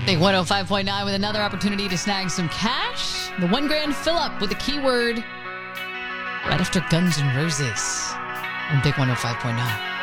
Big 105.9 with another opportunity to snag some cash. The $1,000 fill up with the keyword right after Guns N' Roses on Big 105.9.